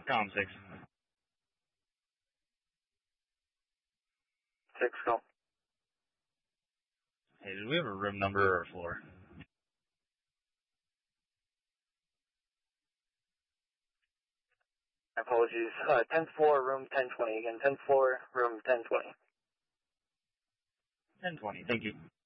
Column 6. 6, go. Hey, did we have a room number or a floor? Apologies. 10th floor, room 1020. Again, 10th floor, room 1020. 1020, thank you.